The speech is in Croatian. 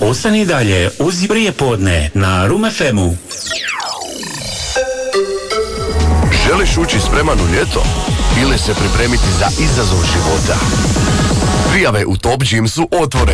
Ostani dalje uz Prijepodne na Room FM-u. Želiš ući spreman u ljeto? Ili se pripremiti za izazov života? Prijave u Top Gym su otvorene.